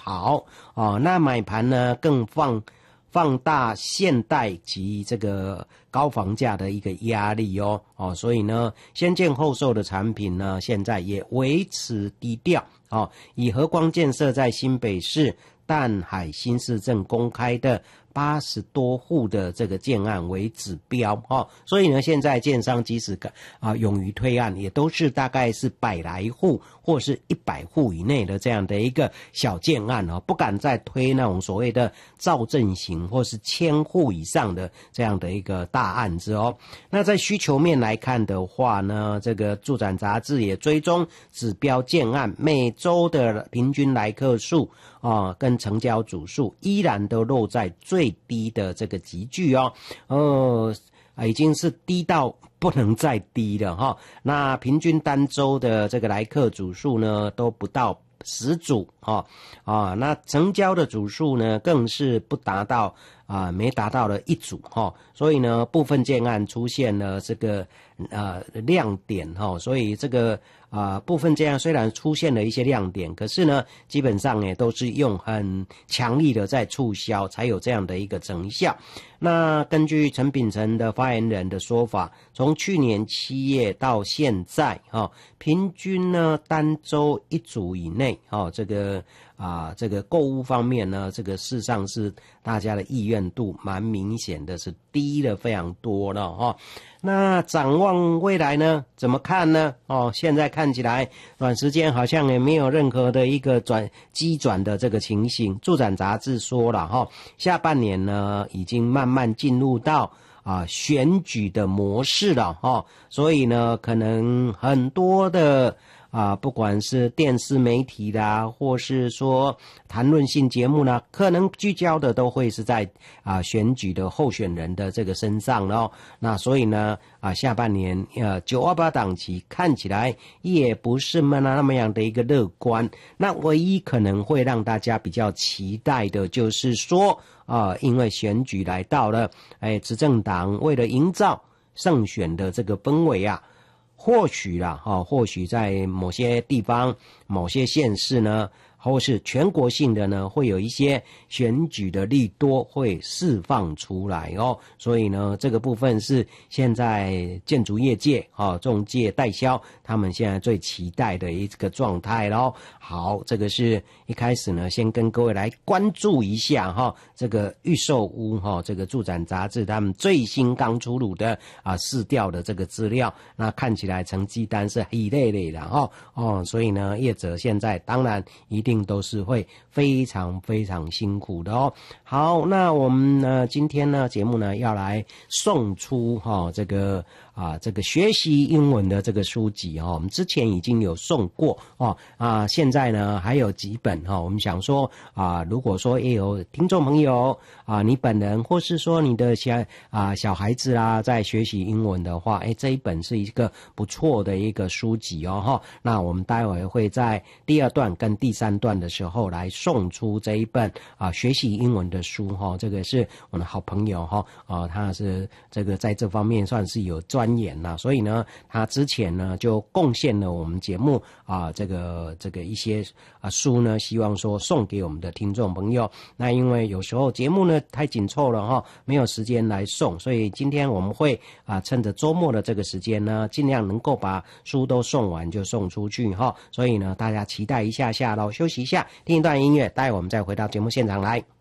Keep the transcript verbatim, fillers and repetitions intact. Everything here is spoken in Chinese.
好哦。那买盘呢更放放大现代及这个高房价的一个压力哦哦，所以呢，先建后售的产品呢，现在也维持低调哦。以和光建设在新北市淡海新市镇公开的八十多户的这个建案为指标哦，所以呢，现在建商即使啊勇于推案，也都是大概是百来户或是一百户以内的这样的一个小建案哦，不敢再推那种所谓的造镇型或是千户以上的这样的一个大案子哦。那在需求面来看的话呢，这个住展杂志也追踪指标建案每周的平均来客数啊，跟成交组数依然都落在最低的这个集聚哦，呃，已经是低到不能再低了哈。那平均单周的这个来客组数呢，都不到十组哈啊，那成交的组数呢，更是不达到啊，没达到了一组哈。所以呢，部分建案出现了这个呃亮点哈，所以这个。啊、呃，部分这样虽然出现了一些亮点，可是呢，基本上呢都是用很强力的在促销，才有这样的一个成效。那根据陈秉诚的发言人的说法，从去年七月到现在，哦，平均呢单周一组以内，哦，这个啊，这个购物方面呢，这个事实上是大家的意愿度蛮明显的是低了非常多了哦。那展望未来呢，怎么看呢？哦，现在看起来短时间好像也没有任何的一个转机转的这个情形。住展杂志说了哈、哦，下半年呢已经慢慢进入到啊选举的模式了哈、哦，所以呢可能很多的。啊，不管是电视媒体啦，或是说谈论性节目呢，可能聚焦的都会是在啊选举的候选人的这个身上咯。那所以呢，啊下半年呃九二八档期看起来也不是那那么样的一个乐观。那唯一可能会让大家比较期待的就是说，啊因为选举来到了，哎，执政党为了营造胜选的这个氛围啊。或许啦，哈，或许在某些地方、某些县市呢，或是全国性的呢，会有一些选举的利多会释放出来哦。所以呢，这个部分是现在建筑业界、哈、哦、中介代销他们现在最期待的一个状态咯。好，这个是一开始呢，先跟各位来关注一下哈、哦，这个预售屋哈、哦，这个住展杂志他们最新刚出炉的啊市调的这个资料，那看起来成绩单是一类类的哈、哦，哦，所以呢，业者现在当然一定。一定都是会非常非常辛苦的哦。好，那我们呢今天呢节目呢要来送出哈、哦、这个啊这个学习英文的这个书籍哈、哦，我们之前已经有送过哦啊，现在呢还有几本哈、哦，我们想说啊，如果说也有听众朋友啊，你本人或是说你的小啊小孩子啦，在学习英文的话，哎，这一本是一个不错的一个书籍哦哈。那我们待会会在第二段跟第三段的时候来送出这一本啊学习英文的书哈、哦，这个是我的好朋友哈啊、哦，他是这个在这方面算是有钻研啦，所以呢，他之前呢就贡献了我们节目啊这个这个一些啊书呢，希望说送给我们的听众朋友。那因为有时候节目呢太紧凑了哈、哦，没有时间来送，所以今天我们会啊趁着周末的这个时间呢，尽量能够把书都送完就送出去哈、哦。所以呢，大家期待一下下咯，休息一下，听一段音乐，待会我们再回到节目现场来。